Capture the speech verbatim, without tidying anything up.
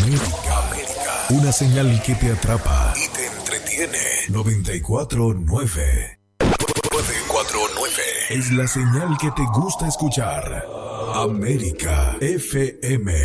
América, América, una señal que te atrapa y te entretiene. noventa y cuatro nueve. noventa y cuatro nueve es la señal que te gusta escuchar. América F M.